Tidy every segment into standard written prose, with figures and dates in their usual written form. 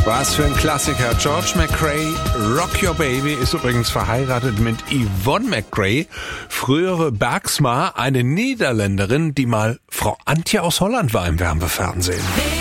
Was für ein Klassiker. George McRae, Rock Your Baby, ist übrigens verheiratet mit Yvonne McRae, frühere Bergsma, eine Niederländerin, die mal Frau Antje aus Holland war im Wärmefernsehen.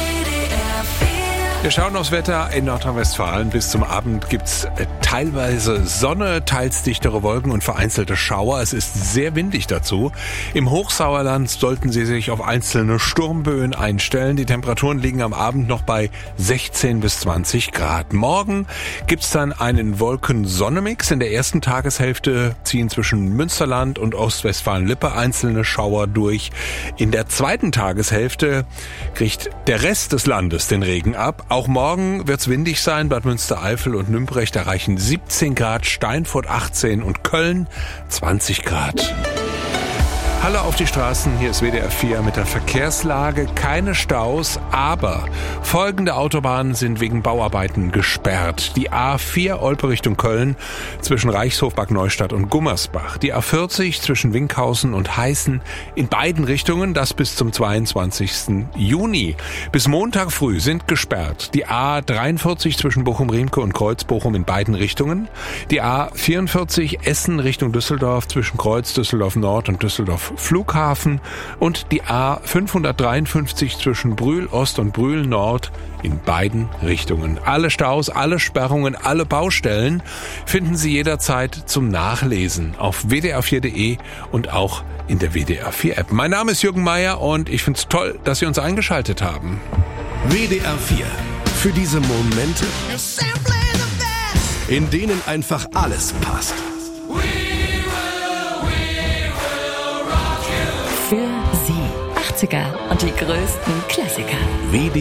Wir schauen aufs Wetter in Nordrhein-Westfalen. Bis zum Abend gibt's teilweise Sonne, teils dichtere Wolken und vereinzelte Schauer. Es ist sehr windig dazu. Im Hochsauerland sollten Sie sich auf einzelne Sturmböen einstellen. Die Temperaturen liegen am Abend noch bei 16 bis 20 Grad. Morgen gibt's dann einen Wolken-Sonne-Mix. In der ersten Tageshälfte ziehen zwischen Münsterland und Ostwestfalen-Lippe einzelne Schauer durch. In der zweiten Tageshälfte kriegt der Rest des Landes den Regen ab. Auch morgen wird's windig sein. Bad Münstereifel und Nümbrecht erreichen 17 Grad, Steinfurt 18 und Köln 20 Grad. Hallo auf die Straßen, hier ist WDR 4 mit der Verkehrslage. Keine Staus, aber folgende Autobahnen sind wegen Bauarbeiten gesperrt. Die A4 Olpe Richtung Köln zwischen Reichshof, Bad Neustadt und Gummersbach. Die A40 zwischen Winkhausen und Heißen in beiden Richtungen, das bis zum 22. Juni. Bis Montag früh sind gesperrt. Die A43 zwischen Bochum-Riemke und Kreuz-Bochum in beiden Richtungen. Die A44 Essen Richtung Düsseldorf zwischen Kreuz Düsseldorf Nord und Düsseldorf Flughafen und die A553 zwischen Brühl Ost und Brühl Nord in beiden Richtungen. Alle Staus, alle Sperrungen, alle Baustellen finden Sie jederzeit zum Nachlesen auf wdr4.de und auch in der WDR 4 App. Mein Name ist Jürgen Meier und ich finde es toll, dass Sie uns eingeschaltet haben. WDR 4. Für diese Momente, in denen einfach alles passt. Für Sie 80er und die größten Klassiker. WDR